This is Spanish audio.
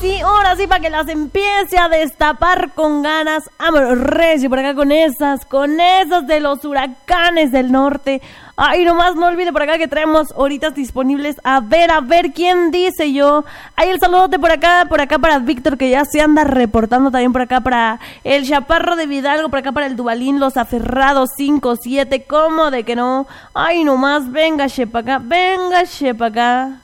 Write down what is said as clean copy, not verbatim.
ahora sí, para que las empiece a destapar con ganas. Vámonos, Regi, por acá con esas de los huracanes del norte. Ay, nomás no olvide por acá que traemos horitas disponibles. A ver quién dice yo. Ay, el saludote por acá para Víctor, que ya se anda reportando. También por acá para el Chaparro de Vidalgo, por acá para el Dubalín, los aferrados 5-7. ¿Cómo de que no? Ay, nomás, venga, chepa acá.